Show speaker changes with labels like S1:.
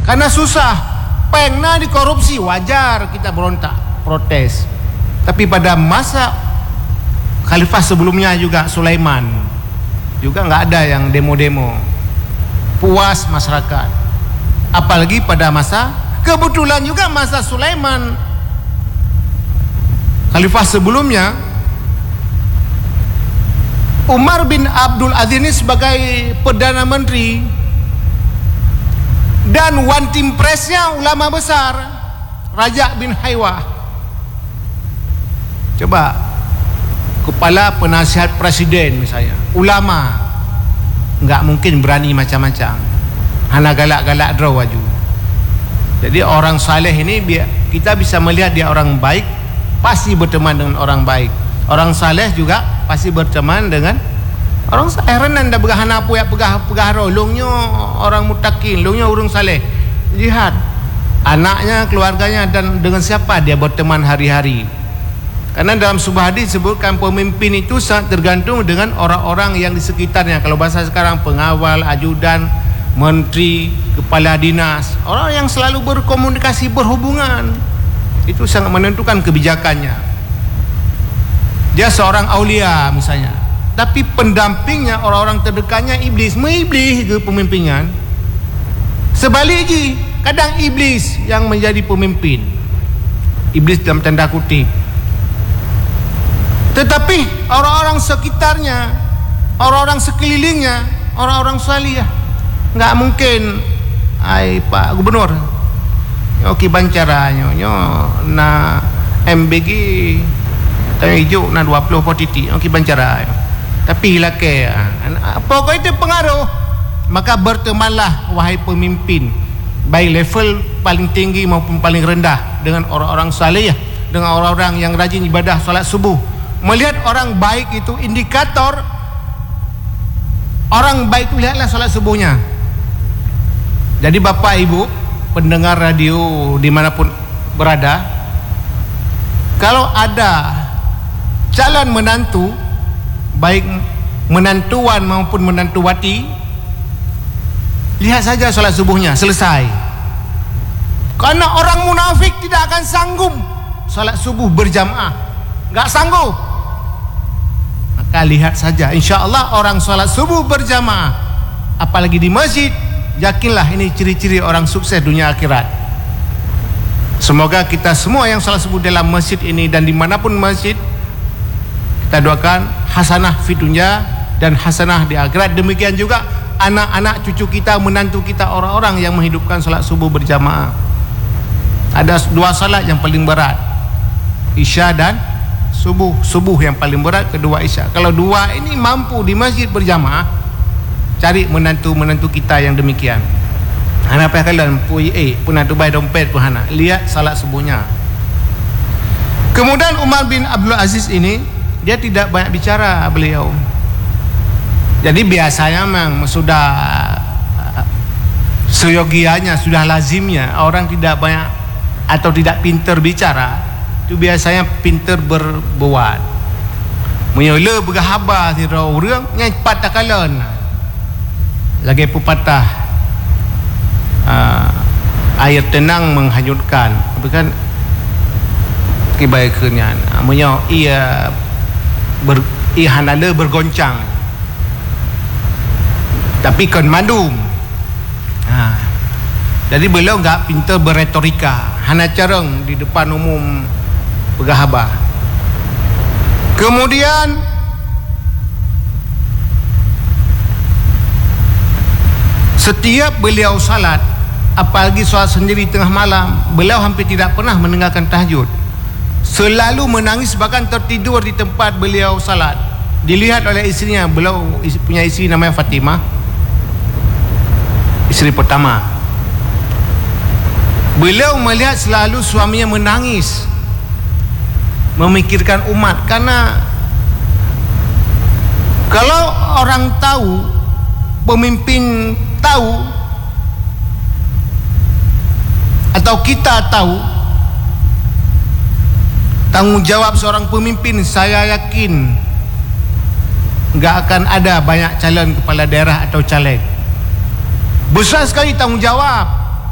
S1: Karena susah, pernah dikorupsi, wajar kita berontak, protes. Tapi pada masa khalifah sebelumnya juga Sulaiman juga nggak ada yang demo-demo, puas masyarakat. Apalagi pada masa, kebetulan juga masa Sulaiman, khalifah sebelumnya, Umar bin Abdul Aziz ini sebagai Perdana Menteri, dan one team pressnya ulama besar Raja bin Haywah. Coba kepala penasihat presiden misalnya, ulama, nggak mungkin berani macam-macam, hanya galak-galak draw waju. Jadi orang saleh ini kita bisa melihat dia orang baik, pasti berteman dengan orang baik. Orang saleh juga pasti berteman dengan orang saleh. Renan dah berhana apa ya pegah roh longnya orang mutakin, longnya orang saleh. Jihad anaknya, keluarganya, dan dengan siapa dia berteman hari-hari. Karena dalam sebuah hadis disebutkan pemimpin itu sangat tergantung dengan orang-orang yang di sekitarnya. Kalau bahasa sekarang, pengawal, ajudan, menteri, kepala dinas, orang yang selalu berkomunikasi, berhubungan, itu sangat menentukan kebijakannya. Dia seorang aulia misalnya, tapi pendampingnya, orang-orang terdekatnya iblis, mengiblis ke pemimpinnya. Sebaliknya, kadang iblis yang menjadi pemimpin, iblis dalam tanda kutip. Tetapi orang-orang sekitarnya, orang-orang sekelilingnya, orang-orang salih, nggak mungkin. Ai Pak Gubernur, oke bancaranya, na MBG tanya hijau na 20 potiti, oke bancara. Tapi hilake, pokoknya itu pengaruh. Maka bertemanlah wahai pemimpin, baik level paling tinggi maupun paling rendah, dengan orang-orang saleh, dengan orang-orang yang rajin ibadah salat subuh. Melihat orang baik itu indikator orang baik itu, lihatlah salat subuhnya. Jadi bapak ibu pendengar radio dimanapun berada, kalau ada calon menantu, baik menantuan maupun menantuwati, lihat saja salat subuhnya selesai. Karena orang munafik tidak akan sanggup salat subuh berjamaah, nggak sanggup. Maka lihat saja, insya Allah orang salat subuh berjamaah, apalagi di masjid, yakinlah ini ciri-ciri orang sukses dunia akhirat. Semoga kita semua yang salat subuh dalam masjid ini dan dimanapun masjid, kita doakan hasanah fi dunya dan hasanah di akhirat. Demikian juga anak-anak cucu kita, menantu kita, orang-orang yang menghidupkan salat subuh berjamaah. Ada dua salat yang paling berat, Isya dan subuh. Subuh yang paling berat, kedua Isya. Kalau dua ini mampu di masjid berjamaah, cari menantu-menantu kita yang demikian. Hana payah kalian penantu bayi dompet pun hana, lihat salat subuhnya. Kemudian Umar bin Abdul Aziz ini, dia tidak banyak bicara beliau. Jadi biasanya memang sudah seyogianya, sudah lazimnya orang tidak banyak atau tidak pintar bicara, itu biasanya pintar berbuat. Menyola bergahabar sira urang nyai patah kalan. Lagi pepatah air tenang menghanyutkan, bukan kebaikannya. Menyo ia hanala bergoncang, tapi kan madum. Jadi beliau enggak pintar berretorika, hanya careng di depan umum bergahabar. Kemudian setiap beliau salat, apalagi salat sendiri tengah malam, beliau hampir tidak pernah mendengarkan tahajud. Selalu menangis, bahkan tertidur di tempat beliau salat. Dilihat oleh istrinya, beliau punya istri namanya Fatimah, istri pertama. Beliau melihat selalu suaminya menangis, memikirkan umat. Karena kalau orang tahu, pemimpin tahu, atau kita tahu tanggung jawab seorang pemimpin, saya yakin enggak akan ada banyak calon kepala daerah atau caleg. Besar sekali tanggung jawab.